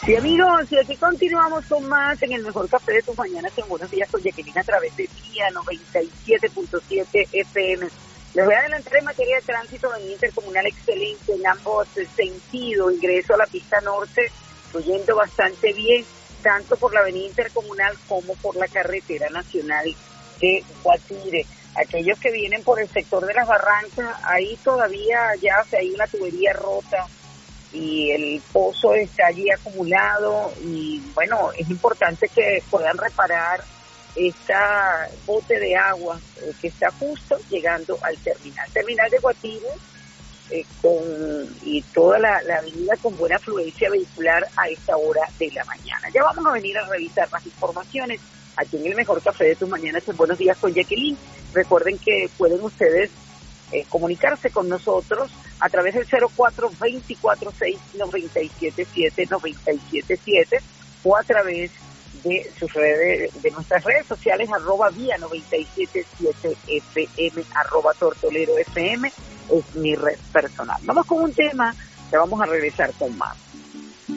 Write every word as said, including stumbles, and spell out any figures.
Sí, amigos, y aquí continuamos con más en el mejor café de tus mañanas en Buenos Días con Jacqueline a través de Vía noventa y siete punto siete F M. Les voy a adelantar en materia de tránsito en intercomunal excelente en ambos sentidos. Ingreso a la pista norte, fluyendo bastante bien, tanto por la avenida intercomunal como por la carretera nacional de Guatire. Aquellos que vienen por el sector de las Barrancas, ahí todavía ya o sea, hay una tubería rota y el pozo está allí acumulado y bueno, es importante que puedan reparar esta bote de agua eh, que está justo llegando al terminal, terminal de Guatire eh, con y toda la, la avenida con buena afluencia vehicular a esta hora de la mañana. Ya vamos a venir a revisar las informaciones aquí en el mejor café de tus mañanas en Buenos Días con Jacqueline. Recuerden que pueden ustedes Eh, comunicarse con nosotros a través del cero cuatro, veinticuatro seis, noventa y siete siete, noventa y siete siete o a través de sus redes, de nuestras redes sociales, arroba vía noventa y siete siete F M, arroba tortolero F M, es mi red personal. Vamos con un tema, ya vamos a regresar con más.